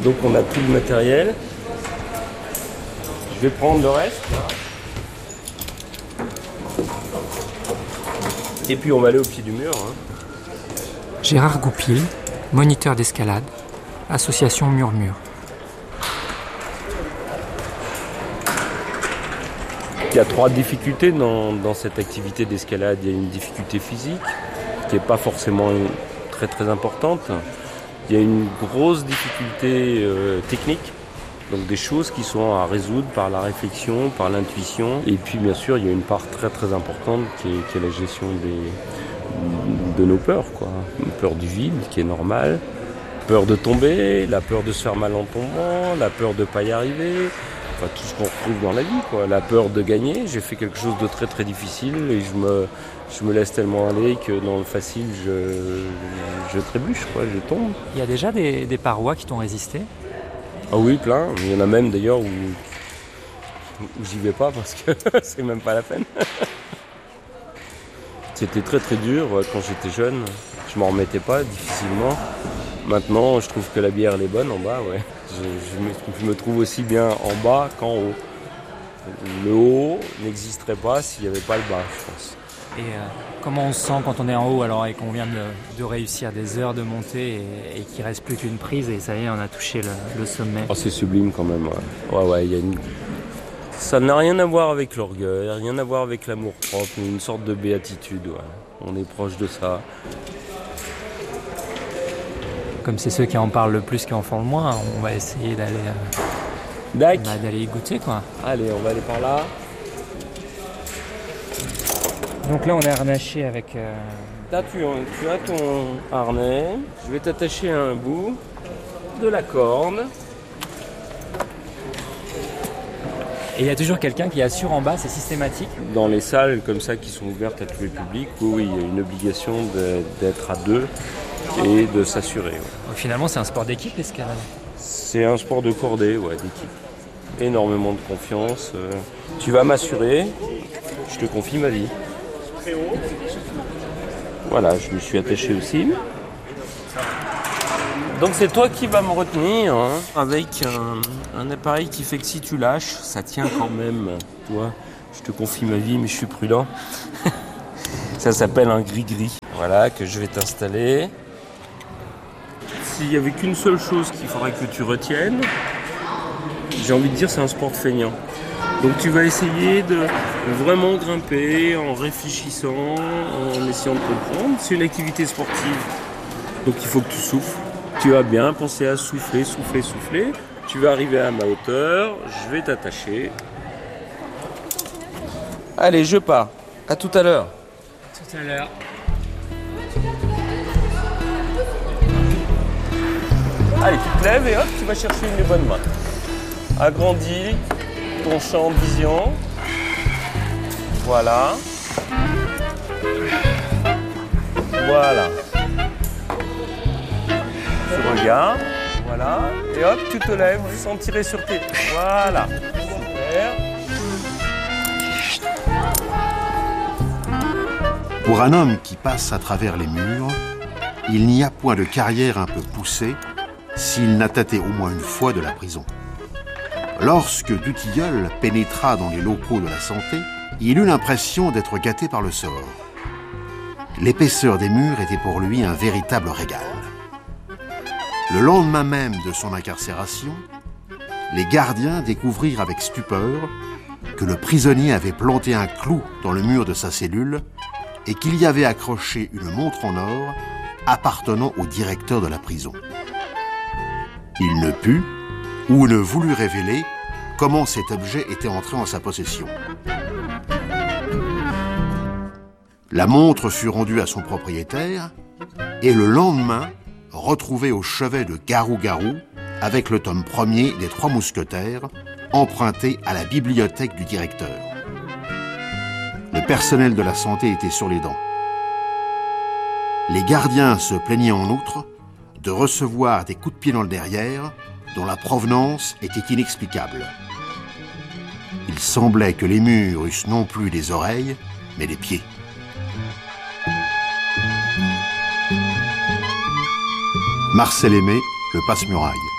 Donc on a tout le matériel. Je vais prendre le reste. Et puis on va aller au pied du mur. Gérard Goupil, moniteur d'escalade, association Murmure. Il y a 3 difficultés dans cette activité d'escalade. Il y a une difficulté physique qui n'est pas forcément très très importante. Il y a une grosse difficulté technique, donc des choses qui sont à résoudre par la réflexion, par l'intuition. Et puis bien sûr, il y a une part très très importante qui est la gestion de nos peurs, quoi. Une peur du vide qui est normale, peur de tomber, la peur de se faire mal en tombant, la peur de ne pas y arriver. Enfin, tout ce qu'on retrouve dans la vie, quoi. La peur de gagner, j'ai fait quelque chose de très très difficile et je me laisse tellement aller que dans le facile, je trébuche, quoi, je tombe. Il y a déjà des parois qui t'ont résisté ? Ah oui, plein. Il y en a même d'ailleurs où j'y vais pas parce que c'est même pas la peine. C'était très très dur quand j'étais jeune. Je m'en remettais pas difficilement. Maintenant, je trouve que la bière elle est bonne en bas, ouais. Je me trouve aussi bien en bas qu'en haut. Le haut n'existerait pas s'il n'y avait pas le bas, je pense. Et comment on se sent quand on est en haut alors et qu'on vient de réussir des heures de montée et qu'il ne reste plus qu'une prise et ça y est, on a touché le sommet. Oh, c'est sublime quand même, ouais, il y a ça n'a rien à voir avec l'orgueil, rien à voir avec l'amour-propre, une sorte de béatitude, ouais. On est proche de ça. Comme c'est ceux qui en parlent le plus qui en font le moins, on va essayer d'aller y goûter, quoi. Allez, on va aller par là. Donc là, on est harnaché avec... Là, tu as ton harnais. Je vais t'attacher à un bout de la corde. Et il y a toujours quelqu'un qui assure en bas, c'est systématique. Dans les salles comme ça qui sont ouvertes à tous les publics, oui, il y a une obligation d'être à 2 et de s'assurer. Ouais. Donc, finalement, c'est un sport d'équipe, l'escalade. C'est un sport de cordée, ouais, d'équipe. Énormément de confiance. Tu vas m'assurer, je te confie ma vie. Voilà, je me suis attaché aussi. Donc c'est toi qui vas me retenir, hein, avec un appareil qui fait que si tu lâches, ça tient quand même. Tu vois, je te confie ma vie, mais je suis prudent. Ça s'appelle un gris-gris. Voilà, que je vais t'installer. S'il n'y avait qu'une seule chose qu'il faudrait que tu retiennes, j'ai envie de dire c'est un sport de feignant. Donc tu vas essayer de vraiment grimper en réfléchissant, en essayant de comprendre. C'est une activité sportive, donc il faut que tu souffles. Tu vas bien penser à souffler. Tu vas arriver à ma hauteur, je vais t'attacher. Allez, je pars. À tout à l'heure. Tout à l'heure. Allez, tu te lèves et hop, tu vas chercher une bonne main. Agrandis ton champ de vision. Voilà. Voilà. Tu regardes. Voilà. Et hop, tu te lèves sans tirer sur tes... Voilà. Super. Pour un homme qui passe à travers les murs, il n'y a point de carrière un peu poussée s'il n'a tâté au moins une fois de la prison. Lorsque Dutilleul pénétra dans les locaux de la santé, il eut l'impression d'être gâté par le sort. L'épaisseur des murs était pour lui un véritable régal. Le lendemain même de son incarcération, les gardiens découvrirent avec stupeur que le prisonnier avait planté un clou dans le mur de sa cellule et qu'il y avait accroché une montre en or appartenant au directeur de la prison. Il ne put ou ne voulut révéler comment cet objet était entré en sa possession. La montre fut rendue à son propriétaire et le lendemain retrouvée au chevet de Garou-Garou avec le tome 1er des 3 mousquetaires emprunté à la bibliothèque du directeur. Le personnel de la santé était sur les dents. Les gardiens se plaignaient en outre de recevoir des coups de pied dans le derrière dont la provenance était inexplicable. Il semblait que les murs eussent non plus des oreilles, mais des pieds. Marcel Aimé, Le Passe-Muraille.